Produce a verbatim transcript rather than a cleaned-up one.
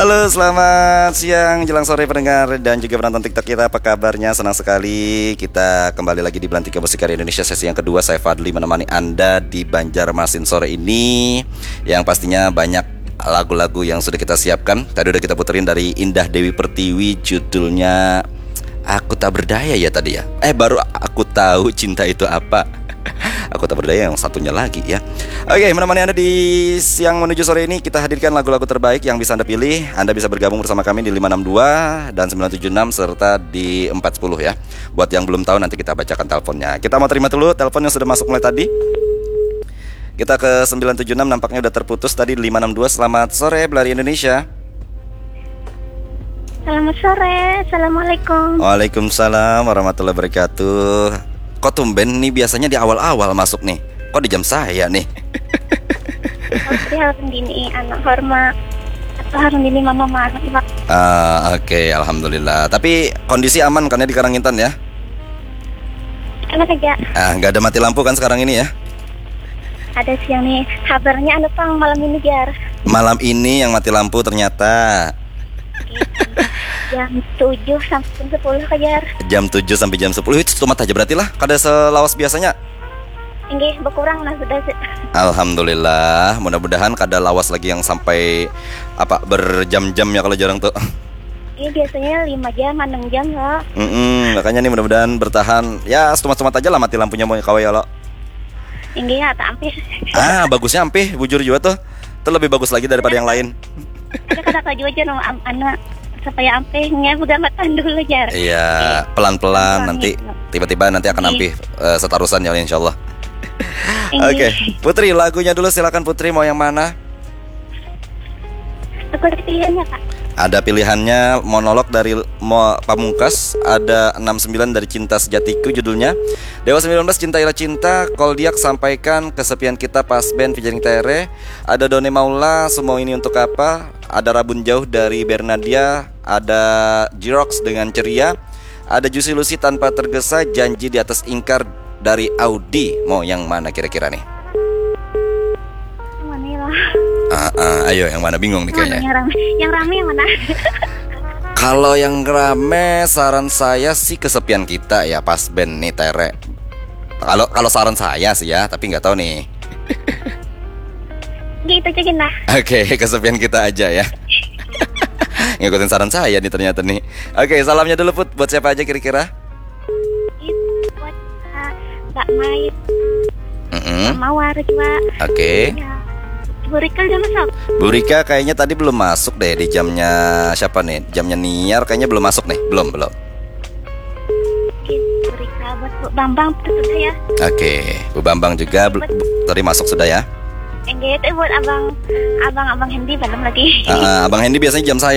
Halo, selamat siang, jelang sore pendengar dan juga penonton TikTok kita. Apa kabarnya? Senang sekali kita kembali lagi di Belantika Musikari Indonesia sesi yang kedua. Saya Fadli menemani Anda di Banjarmasin sore ini, yang pastinya banyak lagu-lagu yang sudah kita siapkan. Tadi udah kita puterin dari Indah Dewi Pertiwi, judulnya Aku Tak Berdaya ya tadi ya. Eh baru Aku Tahu Cinta Itu Apa. Aku Tak Berdaya yang satunya lagi ya. Oke, menemani Anda di siang menuju sore ini, kita hadirkan lagu-lagu terbaik yang bisa Anda pilih. Anda bisa bergabung bersama kami di lima enam dua dan sembilan tujuh enam serta di empat sepuluh ya. Buat yang belum tahu, nanti kita bacakan teleponnya. Kita mau terima dulu telepon yang sudah masuk mulai tadi. Kita ke sembilan tujuh enam, nampaknya udah terputus tadi di lima enam dua. Selamat sore Belari Indonesia. Selamat sore, Assalamualaikum. Waalaikumsalam warahmatullahi wabarakatuh. Kok tumben nih, biasanya di awal-awal masuk nih. Kok di jam saya nih? Pasti harus dini anak hormat atau harus dini mama mama. Ah, oke, okay, alhamdulillah. Tapi kondisi aman kan ya di Karangintan ya? Enak aja. Ah, nggak ada mati lampu kan sekarang ini ya? Ada siang nih, kabarnya anu pang malam ini Jar. Malam ini yang mati lampu ternyata. Jam tujuh sampai jam sepuluh Jar. Jam tujuh sampai jam sepuluh itu cuma aja berarti lah. Kada selawas biasanya. Enggak, berkurang lah sudah. Alhamdulillah, mudah-mudahan kada lawas lagi yang sampai apa berjam-jam ya kalau jarang tuh. Ini biasanya lima jam, enam jam loh. Mm-mm, makanya nih mudah-mudahan bertahan. Ya, setumat-setumat aja lah mati lampunya mau kawai ya lo. Enggak, tak ampih. Ah, bagusnya ampih, bujur juga tuh. Itu lebih bagus lagi daripada yang lain. Ada kata kaju aja no anak supaya ampihnya udah matan dulu Jar. Iya, pelan-pelan nanti tiba-tiba nanti akan ampih uh, setarusan ya insyaallah. Oke, okay. Putri, lagunya dulu silakan Putri, mau yang mana? Aku ada pilihannya Kak. Ada pilihannya, monolog dari Mo Pamungkas, ada enam sembilan dari Cinta Sejatiku judulnya, Dewa sembilan belas Cintailah Cinta, Koldiak Sampaikan, Kesepian Kita Pas Band featuring Tere, ada Done Maula, Semua Ini Untuk Apa, ada Rabun Jauh dari Bernadia, ada Jirox dengan Ceria, ada Juicy Lucy Tanpa Tergesa, Janji di Atas Ingkar dari Audi. Mau yang mana kira-kira nih? Yang mana lah? Ah, ah, ayo yang mana, bingung nih kayaknya. Yang rame, yang rame yang mana? Kalau yang rame, saran saya sih Kesepian Kita ya, Pas Band nih Tere. Kalau kalau saran saya sih ya, tapi nggak tahu nih. Gitu aja lah. Oke, okay, Kesepian Kita aja ya. Ngikutin saran saya nih ternyata nih. Oke, okay, salamnya dulu Put, buat siapa aja kira-kira? Itu buat uh, Mbak Mai, mm-hmm. Mbak Mawar juga. Oke. Okay. Ya. Bu Rika udah masuk? Bu Rika kayaknya tadi belum masuk deh di jamnya siapa nih? Jamnya Niar kayaknya belum masuk nih, belum belum. Oke, Bu Rika buat Bu Bambang itu sudah ya. Oke, okay. Bu Bambang juga bu, bu, tadi masuk sudah ya. Enggak, itu buat abang, abang, abang Hendy belum lagi. Uh, abang Hendy biasanya jam saya.